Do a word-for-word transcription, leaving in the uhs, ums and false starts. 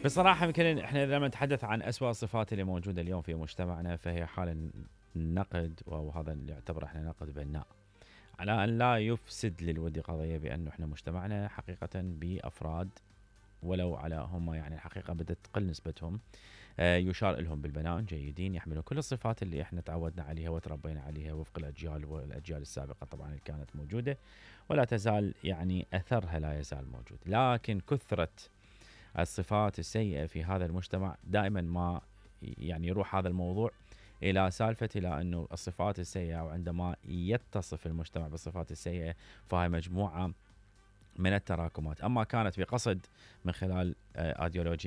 بصراحة يمكن احنا لما نتحدث عن أسوأ الصفات اللي موجودة اليوم في مجتمعنا فهي حال النقد، وهذا اللي يعتبر احنا نقد بناء، على أن لا يفسد للود قضية بأنه احنا مجتمعنا حقيقة بأفراد، ولو على هم يعني الحقيقة بدأت تقل نسبتهم، آه، يشار لهم بالبناء جيدين، يحملون كل الصفات اللي احنا تعودنا عليها وتربينا عليها وفق الأجيال والأجيال السابقة طبعا اللي كانت موجودة، ولا تزال يعني أثرها لا يزال موجود. لكن كثرة الصفات السيئة في هذا المجتمع دائما ما يعني يروح هذا الموضوع إلى سالفة إلى أنه الصفات السيئة، وعندما يتصف المجتمع بالصفات السيئة فهي مجموعة من التراكمات، أما كانت بقصد من خلال آه، أيديولوجيا